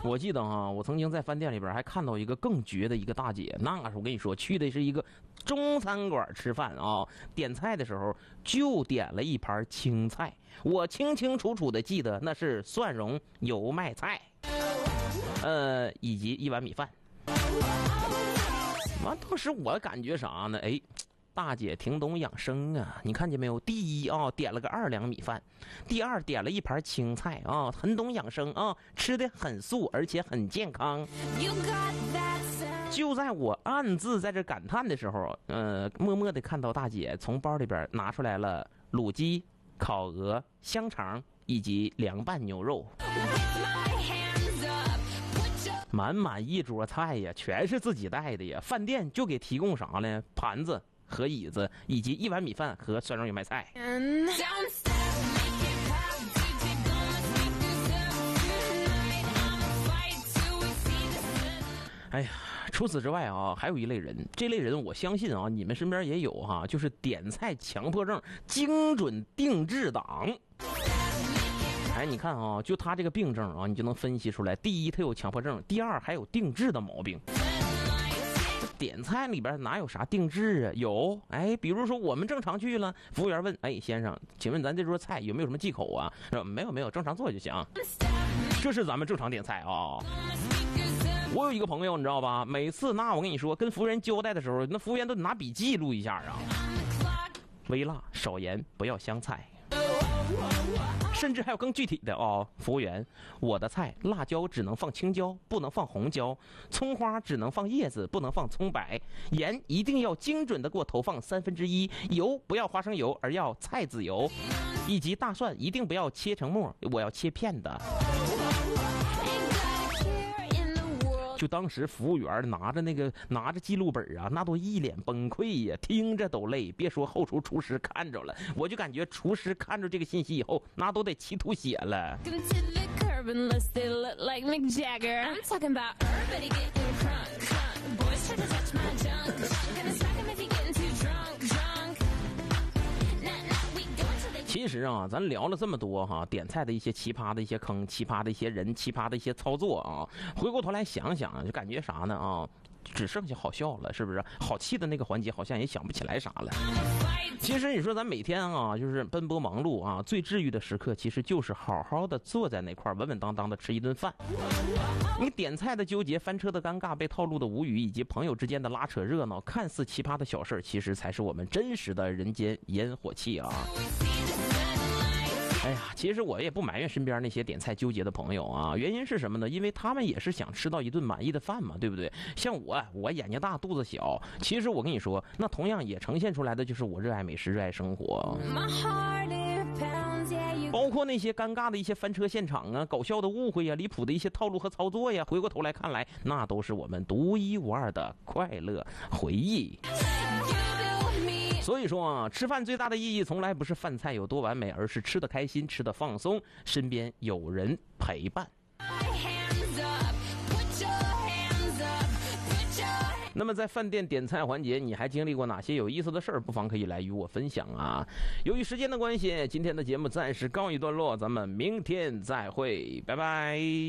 我记得啊，我曾经在饭店里边还看到一个更绝的一个大姐，那是我跟你说，去的是一个中餐馆吃饭啊，点菜的时候就点了一盘青菜，我清清楚楚的记得那是蒜蓉油麦菜，以及一碗米饭。完，当时我感觉啥呢？哎，大姐挺懂养生啊！你看见没有？第一啊，点了个2两米饭；第二，点了一盘青菜啊，很懂养生啊，吃的很素，而且很健康。就在我暗自在这感叹的时候，默默的看到大姐从包里边拿出来了卤鸡、烤鹅、香肠以及凉拌牛肉。满满一桌菜呀，全是自己带的呀。饭店就给提供啥呢？盘子和椅子，以及一碗米饭和蒜蓉油麦菜。哎呀，除此之外啊，还有一类人，这类人我相信啊，你们身边也有哈，就是点菜强迫症、精准定制党。哎，你看啊，就他这个病症啊，你就能分析出来。第一，他有强迫症；第二，还有定制的毛病。点菜里边哪有啥定制啊？有，哎，比如说我们正常去了，服务员问：“哎，先生，请问咱这桌菜有没有什么忌口啊？”说：“没有，正常做就行。”这是咱们正常点菜啊。我有一个朋友，你知道吧？每次那我跟你说，跟服务员交代的时候，那服务员都拿笔记录一下啊。微辣，少盐，不要香菜。甚至还有更具体的哦，服务员，我的菜辣椒只能放青椒，不能放红椒；葱花只能放叶子，不能放葱白；盐一定要精准的给我投放1/3；油不要花生油，而要菜籽油；以及大蒜一定不要切成末，我要切片的。就当时服务员拿着记录本啊，那都一脸崩溃呀，听着都累。别说后厨厨师看着了，我就感觉厨师看着这个信息以后，那都得气吐血了。其实啊，咱聊了这么多哈，点菜的一些奇葩的一些坑，奇葩的一些人，奇葩的一些操作啊，回过头来想想，就感觉啥呢啊？只剩下好笑了，是不是？好气的那个环节好像也想不起来啥了。其实你说咱每天啊，就是奔波忙碌啊，最治愈的时刻其实就是好好的坐在那块稳稳当当的吃一顿饭。你点菜的纠结、翻车的尴尬、被套路的无语，以及朋友之间的拉扯热闹，看似奇葩的小事，其实才是我们真实的人间烟火气啊。哎呀，其实我也不埋怨身边那些点菜纠结的朋友啊，原因是什么呢？因为他们也是想吃到一顿满意的饭嘛，对不对？像我眼睛大肚子小，其实我跟你说，那同样也呈现出来的就是我热爱美食、热爱生活。包括那些尴尬的一些翻车现场啊，搞笑的误会呀，离谱的一些套路和操作呀，回过头来看来，那都是我们独一无二的快乐回忆。所以说啊，吃饭最大的意义从来不是饭菜有多完美，而是吃得开心，吃得放松，身边有人陪伴。那么在饭店点菜环节，你还经历过哪些有意思的事儿？不妨可以来与我分享啊。由于时间的关系，今天的节目暂时告一段落，咱们明天再会，拜拜。